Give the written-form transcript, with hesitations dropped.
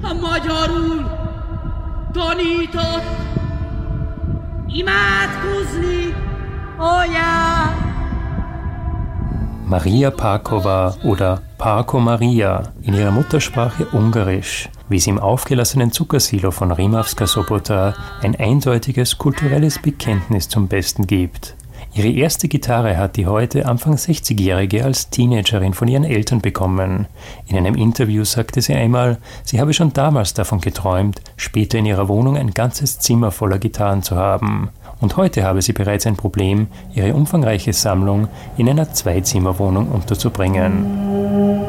magyarul tanított imádkozni, anyám. Maria Páková oder Páko Maria, in ihrer Muttersprache Ungarisch, wie sie im aufgelassenen Zuckersilo von Rimavská Sobota ein eindeutiges kulturelles Bekenntnis zum Besten gibt. Ihre erste Gitarre hat die heute Anfang 60-Jährige als Teenagerin von ihren Eltern bekommen. In einem Interview sagte sie einmal, sie habe schon damals davon geträumt, später in ihrer Wohnung ein ganzes Zimmer voller Gitarren zu haben. Und heute habe sie bereits ein Problem, ihre umfangreiche Sammlung in einer Zweizimmerwohnung unterzubringen.